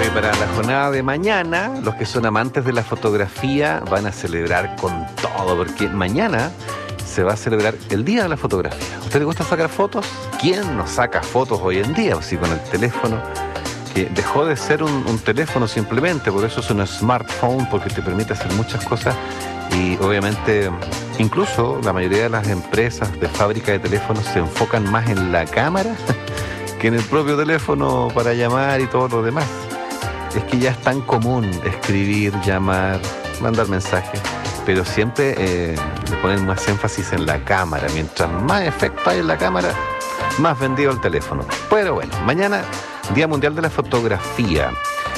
Oye, para la jornada de mañana, los que son amantes de la fotografía van a celebrar con todo, porque mañana se va a celebrar el Día de la Fotografía. ¿A usted le gusta sacar fotos? ¿Quién no saca fotos hoy en día? O si con el teléfono, que dejó de ser un teléfono simplemente, por eso es un smartphone, porque te permite hacer muchas cosas. Y obviamente, incluso la mayoría de las empresas de fábrica de teléfonos se enfocan más en la cámara que en el propio teléfono para llamar y todo lo demás. Es que ya es tan común escribir, llamar, mandar mensajes, pero siempre le ponen más énfasis en la cámara. Mientras más efecto hay en la cámara, más vendido el teléfono. Pero bueno, mañana, Día Mundial de la Fotografía.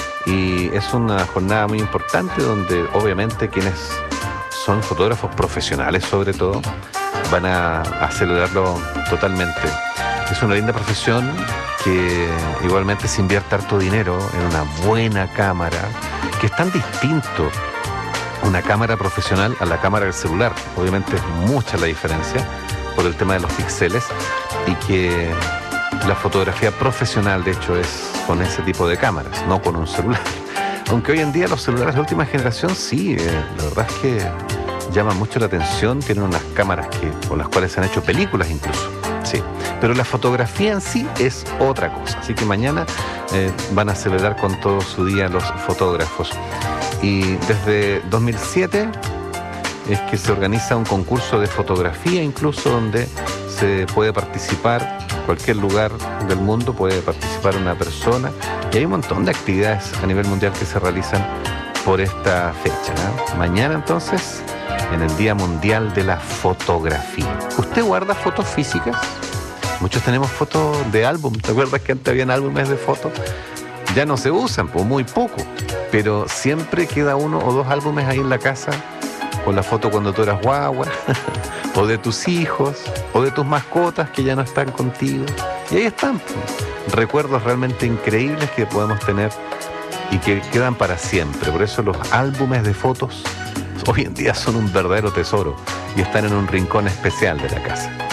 Y es una jornada muy importante donde obviamente quienes son fotógrafos profesionales sobre todo van a celebrarlo totalmente. Es una linda profesión que igualmente se invierte harto dinero en una buena cámara, que es tan distinto una cámara profesional a la cámara del celular. Obviamente es mucha la diferencia por el tema de los píxeles, y que la fotografía profesional de hecho es con ese tipo de cámaras, no con un celular. Aunque hoy en día los celulares de última generación sí, la verdad es que llaman mucho la atención, tienen unas cámaras con las cuales se han hecho películas incluso, sí. Pero la fotografía en sí es otra cosa, así que mañana van a celebrar con todo su día los fotógrafos. Y desde 2007 es que se organiza un concurso de fotografía incluso, donde se puede participar, cualquier lugar del mundo puede participar una persona, y hay un montón de actividades a nivel mundial que se realizan por esta fecha, ¿no? Mañana entonces, en el Día Mundial de la Fotografía. ¿Usted guarda fotos físicas? Muchos tenemos fotos de álbum. ¿Te acuerdas que antes habían álbumes de fotos? Ya no se usan, pues muy poco, pero siempre queda uno o dos álbumes ahí en la casa con la foto cuando tú eras guagua o de tus hijos o de tus mascotas que ya no están contigo, y ahí están, pues, recuerdos realmente increíbles que podemos tener y que quedan para siempre. Por eso los álbumes de fotos hoy en día son un verdadero tesoro y están en un rincón especial de la casa.